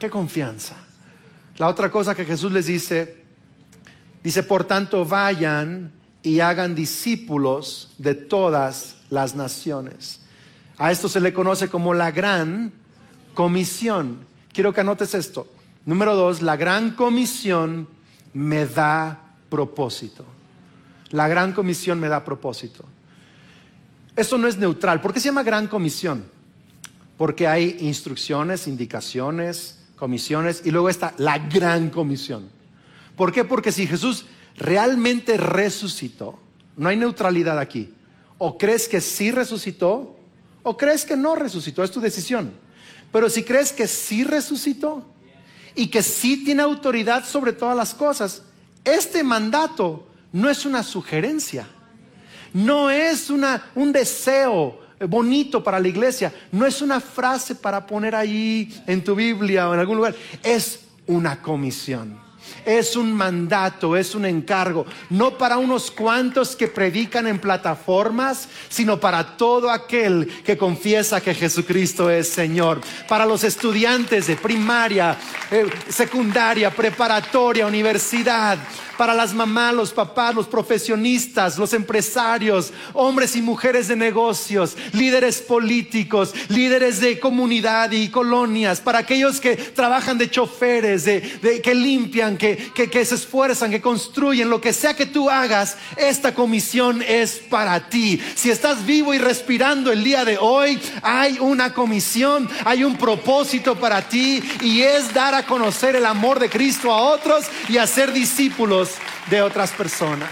qué confianza. La otra cosa que Jesús les dice, por tanto vayan y hagan discípulos de todas las naciones. A esto se le conoce como la gran comisión. Quiero que anotes esto. Número 2, la gran comisión me da propósito. La gran comisión me da propósito. Esto no es neutral. ¿Por qué se llama gran comisión? Porque hay instrucciones, indicaciones, comisiones, y luego está la gran comisión. ¿Por qué? Porque si Jesús realmente resucitó, no hay neutralidad aquí. O crees que sí resucitó, o crees que no resucitó, es tu decisión. Pero si crees que sí resucitó y que sí tiene autoridad sobre todas las cosas, este mandato no es una sugerencia, no es un deseo bonito para la iglesia, no es una frase para poner ahí en tu Biblia o en algún lugar, es una comisión. Es un mandato, es un encargo, no para unos cuantos que predican en plataformas, sino para todo aquel que confiesa que Jesucristo es Señor. Para los estudiantes de primaria, secundaria, preparatoria, universidad, para las mamás, los papás, los profesionistas, los empresarios, hombres y mujeres de negocios, líderes políticos, líderes de comunidad y colonias, para aquellos que trabajan de choferes, que limpian, que se esfuerzan, que construyen, lo que sea que tú hagas, esta comisión es para ti. Si estás vivo y respirando el día de hoy, hay una comisión, hay un propósito para ti, y es dar a conocer el amor de Cristo a otros y hacer discípulos de otras personas.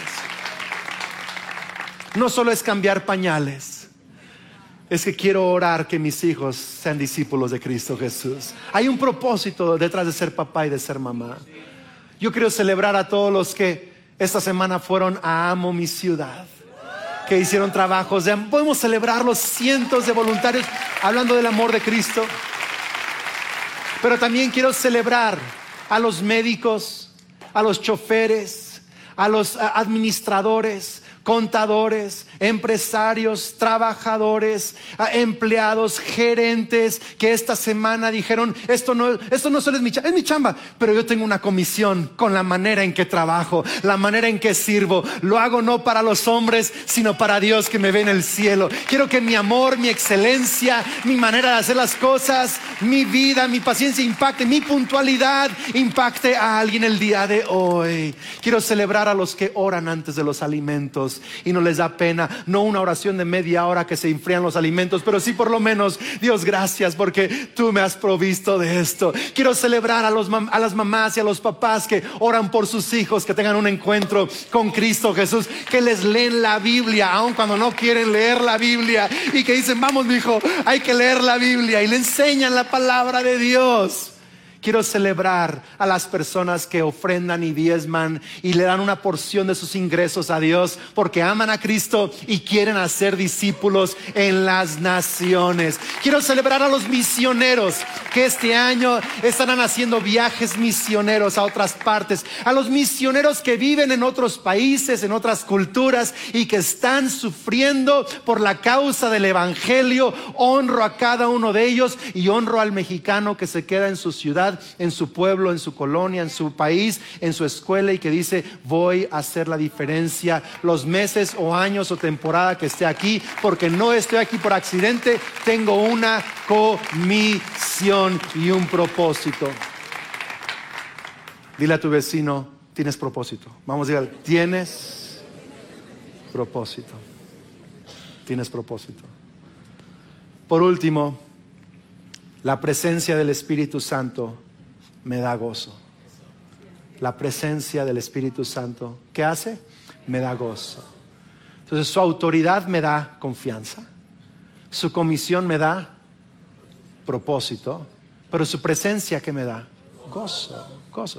No solo es cambiar pañales, es que quiero orar que mis hijos sean discípulos de Cristo Jesús. Hay un propósito detrás de ser papá y de ser mamá. Yo quiero celebrar a todos los que esta semana fueron a Amo Mi Ciudad, que hicieron trabajos de, podemos celebrar los cientos de voluntarios hablando del amor de Cristo. Pero también quiero celebrar a los médicos, a los choferes, a los administradores, contadores, empresarios, trabajadores, empleados, gerentes, que esta semana dijeron, esto no solo es mi chamba, pero yo tengo una comisión con la manera en que trabajo, la manera en que sirvo. Lo hago no para los hombres, sino para Dios que me ve en el cielo. Quiero que mi amor, mi excelencia, mi manera de hacer las cosas, mi vida, mi paciencia impacte, mi puntualidad impacte a alguien el día de hoy. Quiero celebrar a los que oran antes de los alimentos y no les da pena, no una oración de media hora que se enfrían los alimentos, pero sí por lo menos, Dios, gracias porque tú me has provisto de esto. Quiero celebrar a las mamás y a los papás que oran por sus hijos, que tengan un encuentro con Cristo Jesús, que les leen la Biblia aun cuando no quieren leer la Biblia, y que dicen, vamos mi hijo, hay que leer la Biblia, y le enseñan la palabra de Dios. Quiero celebrar a las personas que ofrendan y diezman y le dan una porción de sus ingresos a Dios porque aman a Cristo y quieren hacer discípulos en las naciones. Quiero celebrar a los misioneros que este año estarán haciendo viajes misioneros a otras partes, a los misioneros que viven en otros países, en otras culturas y que están sufriendo por la causa del evangelio. Honro a cada uno de ellos y honro al mexicano que se queda en su ciudad, en su pueblo, en su colonia, en su país, en su escuela, y que dice, voy a hacer la diferencia los meses o años o temporada que esté aquí, porque no estoy aquí por accidente, tengo una comisión y un propósito. Dile a tu vecino, tienes propósito. Vamos a decir, tienes propósito. Tienes propósito. Por último, la presencia del Espíritu Santo me da gozo. La presencia del Espíritu Santo, ¿qué hace? Me da gozo. Entonces su autoridad me da confianza, su comisión me da propósito, pero su presencia, ¿qué me da? Gozo.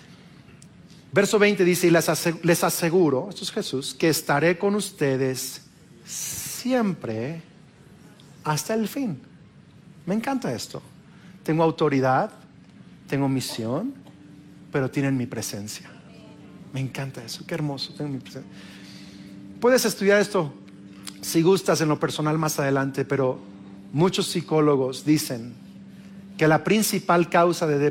Verso 20 dice, y les aseguro, esto es Jesús, que estaré con ustedes siempre hasta el fin. Me encanta esto. Tengo autoridad, tengo misión, pero tienen mi presencia. Me encanta eso, qué hermoso. Tengo mi presencia. Puedes estudiar esto si gustas en lo personal más adelante, pero muchos psicólogos dicen que la principal causa de